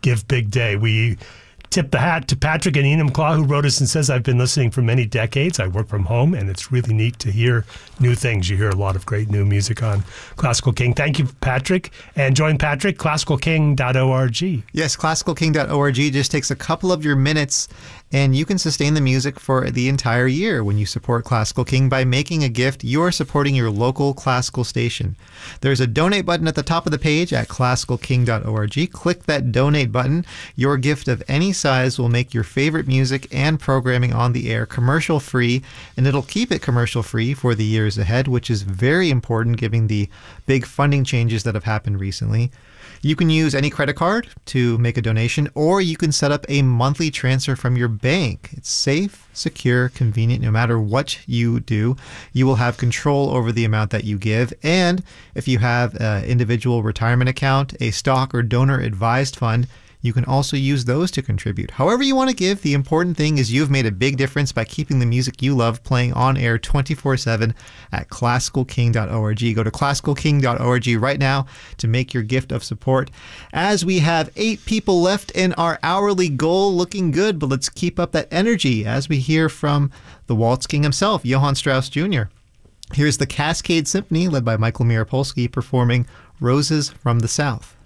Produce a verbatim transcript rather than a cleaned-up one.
Give Big Day. We tip the hat to Patrick and Enumclaw, who wrote us and says, I've been listening for many decades. I work from home, and it's really neat to hear new things. You hear a lot of great new music on Classical King. Thank you, Patrick. And join Patrick, classical king dot org. Yes, classical king dot org just takes a couple of your minutes, and you can sustain the music for the entire year when you support Classical King by making a gift. You're supporting your local classical station. There's a donate button at the top of the page at classical king dot org. Click that donate button. Your gift of any size will make your favorite music and programming on the air commercial free, and it'll keep it commercial free for the years ahead, which is very important given the big funding changes that have happened recently. You can use any credit card to make a donation, or you can set up a monthly transfer from your bank. It's safe, secure, convenient. No matter what you do, you will have control over the amount that you give. And if you have an individual retirement account, a stock or donor advised fund, you can also use those to contribute. However you want to give, the important thing is you've made a big difference by keeping the music you love playing on air twenty-four seven at classical king dot org. Go to classical king dot org right now to make your gift of support. As we have eight people left in our hourly goal, looking good, but let's keep up that energy as we hear from the Waltz King himself, Johann Strauss Junior Here's the Cascade Symphony led by Michael Mirapolsky performing Roses from the South.